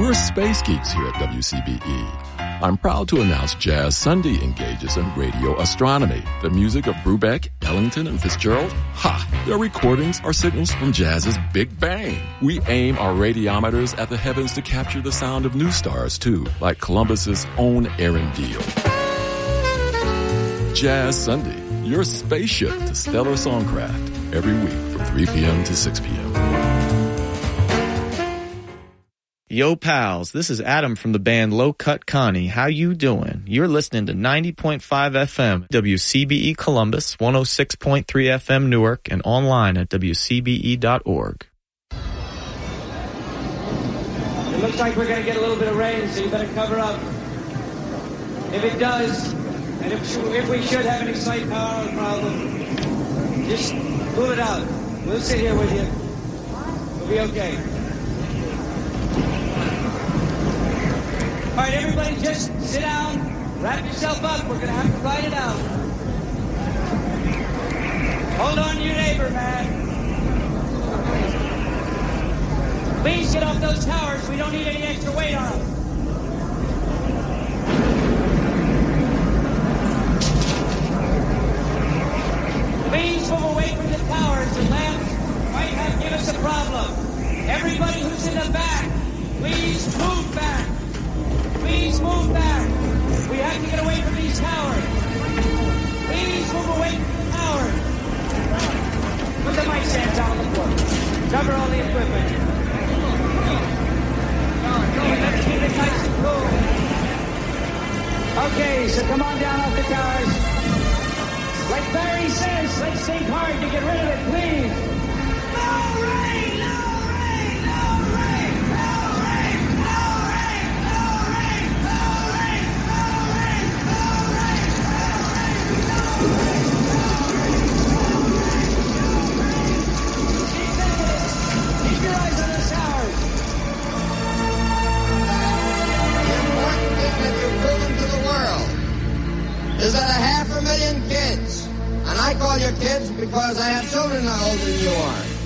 We're space geeks here at WCBE. I'm proud to announce Jazz Sunday engages in radio astronomy. The music of Brubeck, Ellington, and Fitzgerald? Ha! Their recordings are signals from jazz's Big Bang. We aim our radiometers at the heavens to capture the sound of new stars, too, like Columbus's own Aaron Deal. Jazz Sunday, your spaceship to stellar songcraft, every week from 3 p.m. to 6 p.m. Yo, pals, this is Adam from the band Low Cut Connie. How you doing? You're listening to 90.5 FM, WCBE Columbus, 106.3 FM Newark, and online at WCBE.org. It looks like we're going to get a little bit of rain, so you better cover up. If it does, and if we should have any slight power problem, just pull it out. We'll sit here with you. We'll be okay. All right, everybody, just sit down, wrap yourself up. We're going to have to ride it out. Hold on to your neighbor, man. Please get off those towers. We don't need any extra weight on them. Please move away from the towers. The lamps might give us a problem. Everybody who's in the back, please move back. Please move back. We have to get away from these towers. Please move away from the towers. Put the mic stands out on the floor. Cover all the equipment. Let's keep it nice and cool. Okay, so come on down off the towers. Like Barry says, let's think hard to get rid of it, please. No rain! No rain! No rain! No rain! No rain! No rain! No rain! No rain! No rain! Keep your eyes on the towers. The important thing that you've proven to the world is that 500,000 kids, and I call you kids because I have children older than you are,